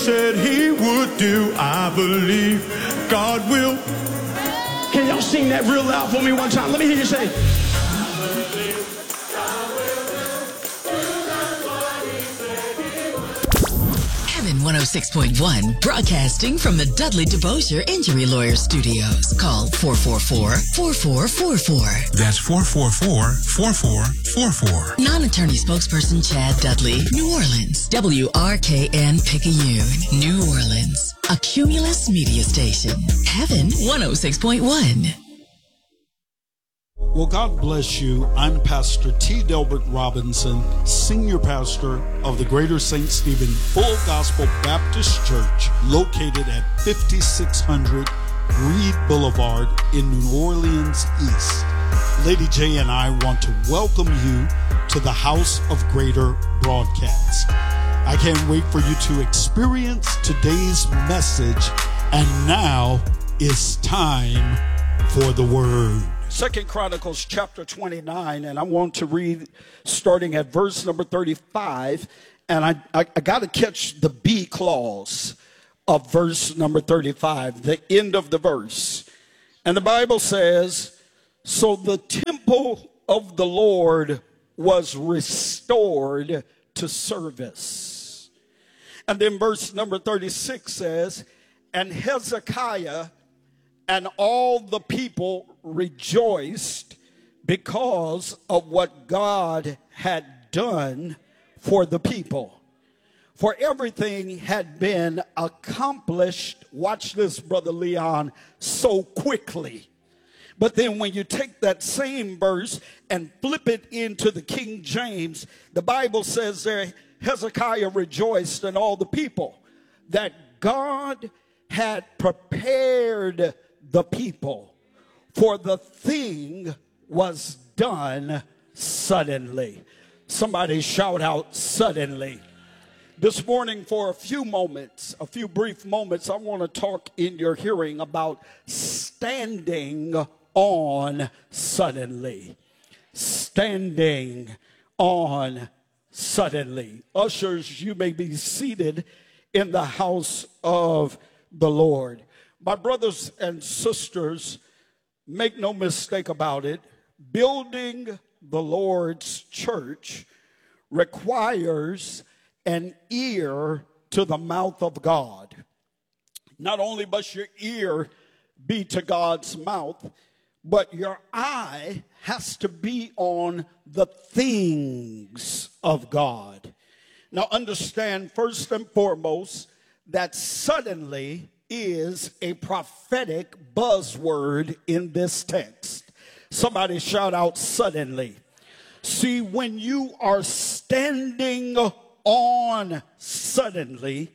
said he would do. I believe God will. Can y'all sing that real loud for me one time? Let me hear you say it. 106.1, broadcasting from the Dudley DeBosier Injury Lawyer Studios. Call 444-4444. That's 444-4444. Non-attorney spokesperson Chad Dudley, New Orleans. WRKN Picayune, New Orleans. A Cumulus media station. Heaven 106.1. Well, God bless you. I'm Pastor T. Delbert Robinson, Senior Pastor of the Greater St. Stephen Full Gospel Baptist Church, located at 5600 Reed Boulevard in New Orleans East. Lady J and I want to welcome you to the House of Greater Broadcast. I can't wait for you to experience today's message. And now it's time for the Word. 2 Chronicles chapter 29, and I want to read starting at verse number 35, and I got to catch the B clause of verse number 35, the end of the verse. And the Bible says, so the temple of the Lord was restored to service. And then verse number 36 says, and Hezekiah and all the people rejoiced because of what God had done for the people. For everything had been accomplished, watch this, Brother Leon, so quickly. But then when you take that same verse and flip it into the King James, the Bible says there, Hezekiah rejoiced and all the people that God had prepared the people, for the thing was done suddenly. Somebody shout out suddenly. This morning, for a few brief moments, I want to talk in your hearing about standing on suddenly. Standing on suddenly. Ushers, you may be seated in the house of the Lord. My brothers and sisters, make no mistake about it, building the Lord's church requires an ear to the mouth of God. Not only must your ear be to God's mouth, but your eye has to be on the things of God. Now understand first and foremost that suddenly is a prophetic buzzword in this text. Somebody shout out suddenly. See, when you are standing on suddenly,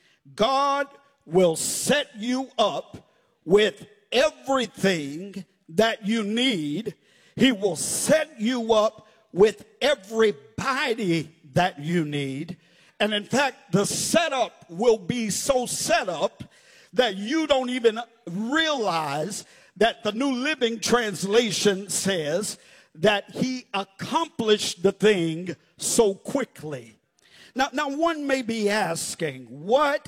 God will set you up with everything that you need. He will set you up with everybody that you need. And in fact, the setup will be so set up that you don't even realize that the New Living Translation says that he accomplished the thing so quickly. Now one may be asking, what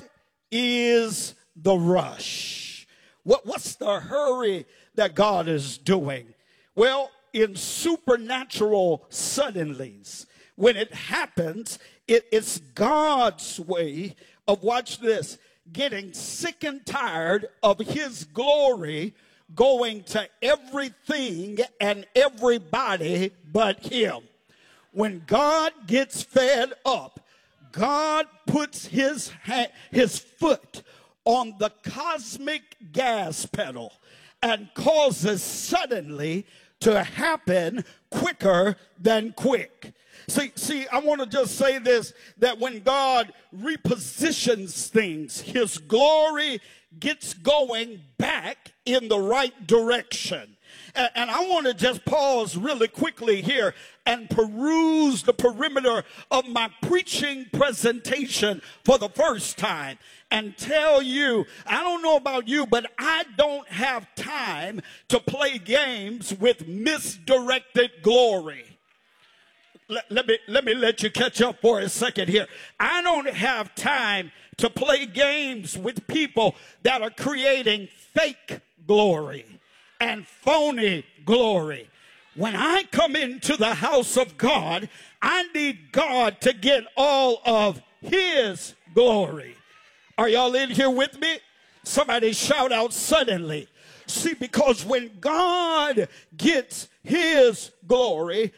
is the rush? What's the hurry that God is doing? Well, in supernatural suddenlies, when it happens, it's God's way of, watch this, getting sick and tired of his glory going to everything and everybody but him. When God gets fed up, God puts his foot on the cosmic gas pedal and causes suddenly to happen quicker than quick. See, I want to just say this, that when God repositions things, his glory gets going back in the right direction. And I want to just pause really quickly here and peruse the perimeter of my preaching presentation for the first time and tell you, I don't know about you, but I don't have time to play games with misdirected glory. let me let you catch up for a second here. I don't have time to play games with people that are creating fake glory and phony glory. When I come into the house of God, I need God to get all of his glory. Are y'all in here with me? Somebody shout out suddenly. See, because when God gets his glory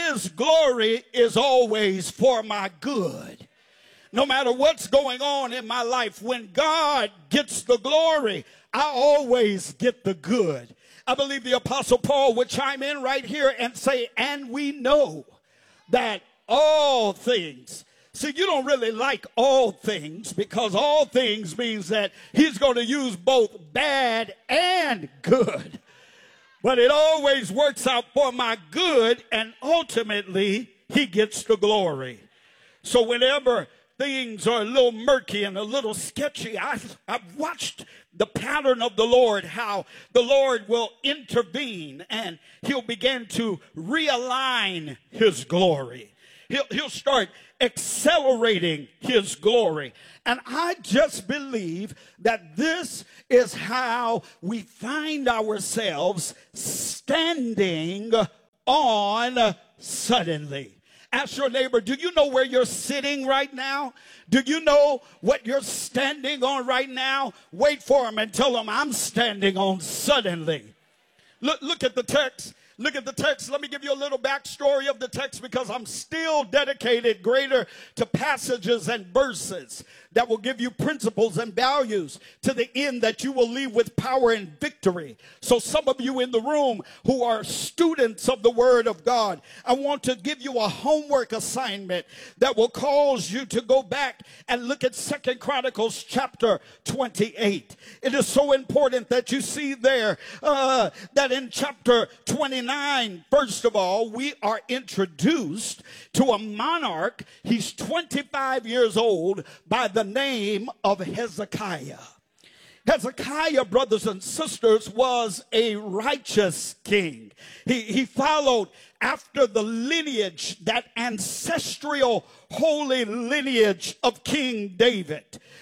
is always for my good. No matter what's going on in my life, when God gets the glory, I always get the good. I believe the Apostle Paul would chime in right here and say, and we know that all things. See, you don't really like all things, because all things means that he's going to use both bad and good. But it always works out for my good, and ultimately he gets the glory. So whenever things are a little murky and a little sketchy, I've watched the pattern of the Lord, how the Lord will intervene and he'll begin to realign his glory. He'll start accelerating his glory. And I just believe that this is how we find ourselves standing on suddenly. Ask your neighbor, do you know where you're sitting right now? Do you know what you're standing on right now? Wait for him and tell him, I'm standing on suddenly. Look at the text. Look at the text. Let me give you a little backstory of the text, because I'm still dedicated greater to passages and verses that will give you principles and values to the end that you will leave with power and victory. So some of you in the room who are students of the Word of God, I want to give you a homework assignment that will cause you to go back and look at 2 Chronicles chapter 28. It is so important that you see there that in chapter 29, first of all, we are introduced to a monarch. He's 25 years old by the name of Hezekiah. Hezekiah, brothers and sisters, was a righteous king. He followed after the lineage, that ancestral holy lineage of King David.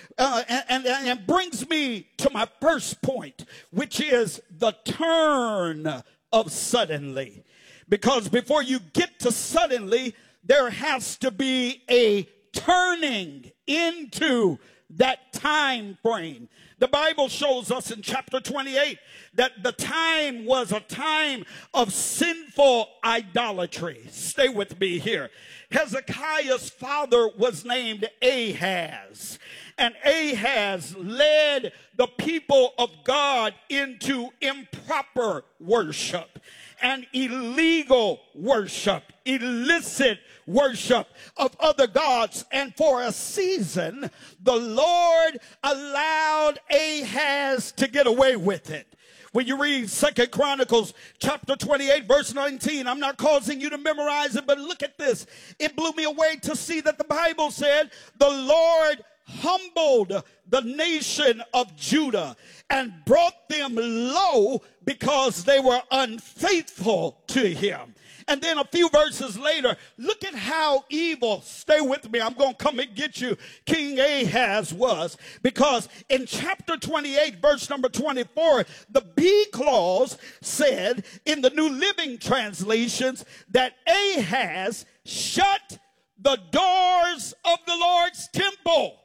And brings me to my first point, which is the turn of suddenly. Because before you get to suddenly, there has to be a turning into that time frame. The Bible shows us in chapter 28 that the time was a time of sinful idolatry. Stay with me here. Hezekiah's father was named Ahaz. And Ahaz led the people of God into improper worship and illegal worship, illicit worship of other gods. And for a season, the Lord allowed Ahaz to get away with it. When you read 2 Chronicles chapter 28, verse 19, I'm not causing you to memorize it, but look at this. It blew me away to see that the Bible said the Lord humbled the nation of Judah and brought them low because they were unfaithful to him. And then a few verses later, look at how evil, stay with me, I'm going to come and get you, King Ahaz was. Because in chapter 28, verse number 24, the B clause said in the New Living Translations that Ahaz shut the doors of the Lord's temple.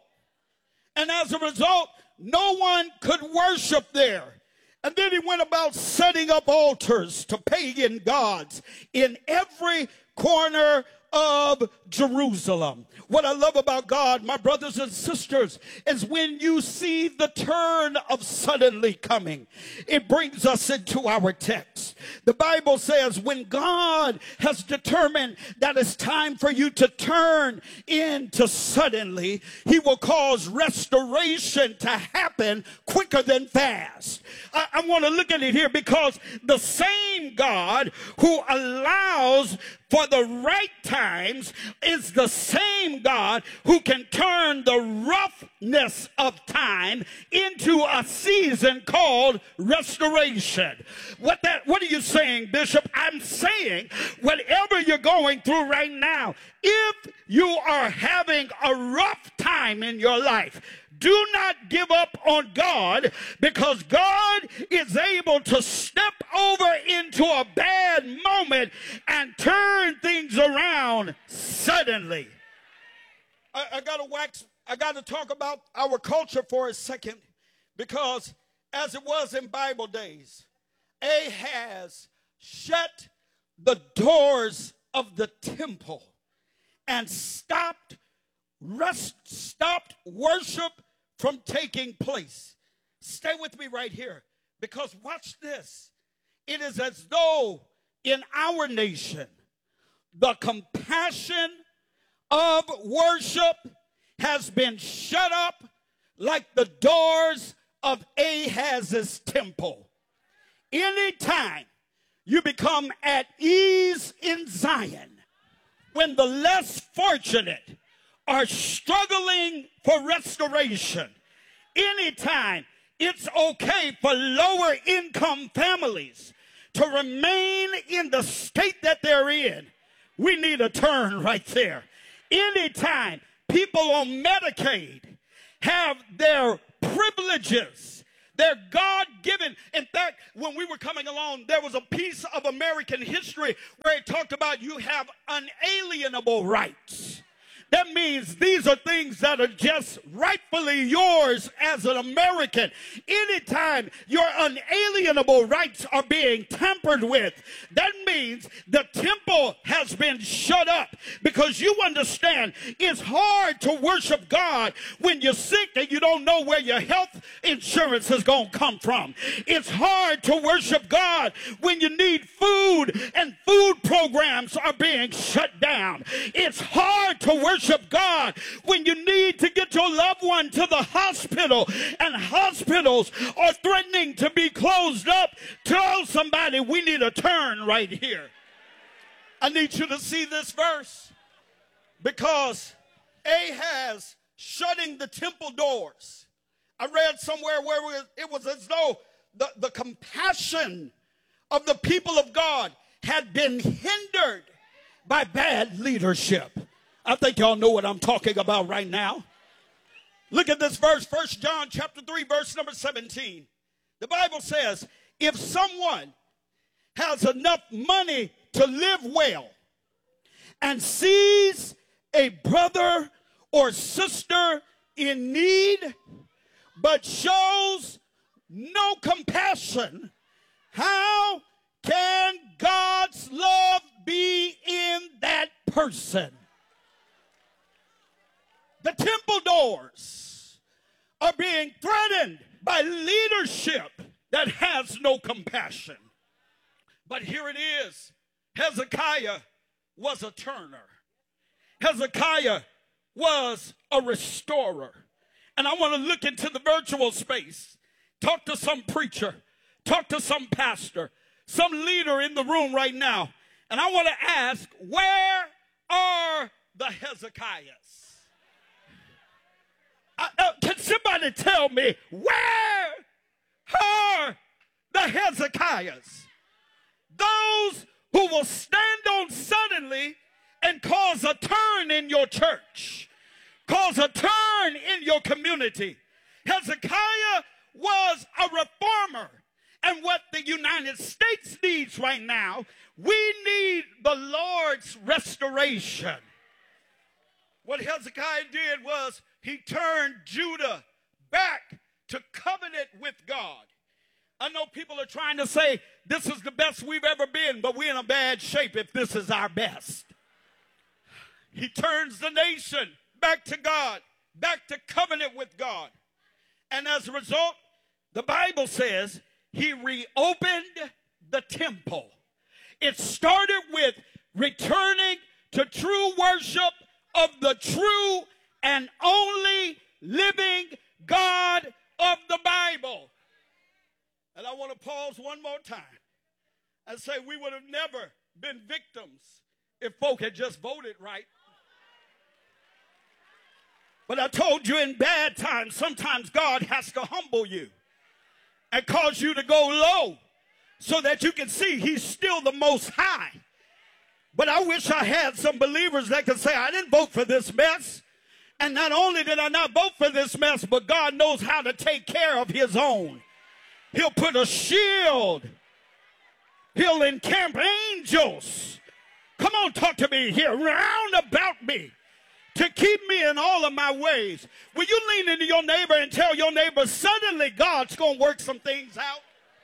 And as a result, no one could worship there. And then he went about setting up altars to pagan gods in every corner of Jerusalem. What I love about God, my brothers and sisters, is when you see the turn of suddenly coming, it brings us into our text. The Bible says when God has determined that it's time for you to turn into suddenly, he will cause restoration to happen quicker than fast. I want to look at it here, because the same God who allows for the right times is the same God who can turn the roughness of time into a season called restoration. What are you saying, Bishop? I'm saying whatever you're going through right now, if you are having a rough time in your life, do not give up on God, because God is able to step over into a bad moment and turn things around suddenly. I got to talk about our culture for a second, because as it was in Bible days, Ahaz shut the doors of the temple and stopped worship from taking place. Stay with me right here, because watch this. It is as though in our nation, the compassion of worship has been shut up like the doors of Ahaz's temple. Anytime you become at ease in Zion, when the less fortunate are struggling for restoration, anytime it's okay for lower income families to remain in the state that they're in, we need a turn right there. Anytime people on Medicaid have their privileges, they're God-given. In fact, when we were coming along, there was a piece of American history where it talked about you have unalienable rights. That means these are things that are just rightfully yours as an American. Anytime your unalienable rights are being tampered with, that means the temple has been shut up, because you understand it's hard to worship God when you're sick and you don't know where your health insurance is going to come from. It's hard to worship God when you need food and food programs are being shut down. It's hard to worship God when you need to get your loved one to the hospital and hospitals are threatening to be closed up. Tell somebody we need a turn right here. I need you to see this verse, because Ahaz shutting the temple doors. I read somewhere where it was as though the compassion of the people of God had been hindered by bad leadership. I think y'all know what I'm talking about right now. Look at this verse, 1 John chapter 3, verse number 17. The Bible says, if someone has enough money to live well and sees a brother or sister in need but shows no compassion, how can God's love be in that person? The temple doors are being threatened by leadership that has no compassion. But here it is. Hezekiah was a turner. Hezekiah was a restorer. And I want to look into the virtual space, talk to some preacher, talk to some pastor, some leader in the room right now. And I want to ask, where are the Hezekiahs? Can somebody tell me, where are the Hezekiahs? Those who will stand on suddenly and cause a turn in your church, cause a turn in your community. Hezekiah was a reformer. And what the United States needs right now, we need the Lord's restoration. What Hezekiah did was he turned Judah back to covenant with God. I know people are trying to say this is the best we've ever been, but we're in a bad shape if this is our best. He turns the nation back to God, back to covenant with God. And as a result, the Bible says he reopened the temple. It started with returning to true worship of the true and only living God of the Bible. And I want to pause one more time and say we would have never been victims if folk had just voted right. But I told you in bad times, sometimes God has to humble you and cause you to go low so that you can see he's still the most high. But I wish I had some believers that could say, I didn't vote for this mess. And not only did I not vote for this mess, but God knows how to take care of his own. He'll put a shield. He'll encamp angels. Come on, talk to me here. Round about me to keep me in all of my ways. Will you lean into your neighbor and tell your neighbor, suddenly God's going to work some things out?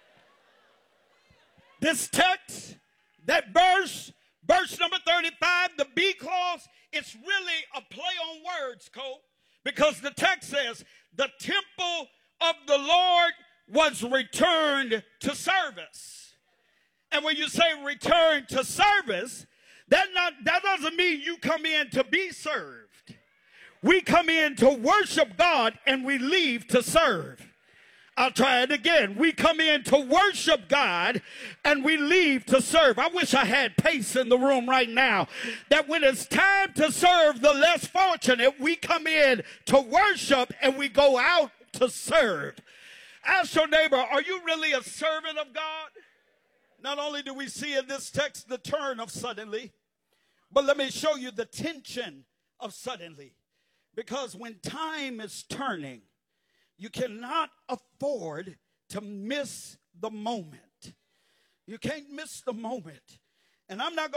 This text, that verse number 35, the B clause, it's really a play on words, Cole, because the text says the temple of the Lord was returned to service. And when you say return to service, that doesn't mean you come in to be served. We come in to worship God and we leave to serve. I'll try it again. We come in to worship God and we leave to serve. I wish I had pace in the room right now, that when it's time to serve the less fortunate, we come in to worship and we go out to serve. Ask your neighbor, are you really a servant of God? Not only do we see in this text the turn of suddenly, but let me show you the tension of suddenly. Because when time is turning, you cannot afford to miss the moment. You can't miss the moment. And I'm not going